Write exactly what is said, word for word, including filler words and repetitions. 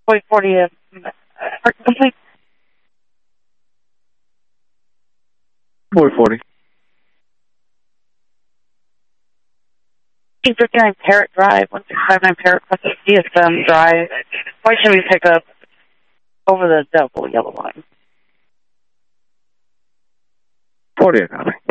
Wait, forty, uh, uh, complete. four forty. eight fifty-nine Parrot Drive, one six five nine Parrot D S M Drive. Why should we pick up over the double yellow line? forty, I got me.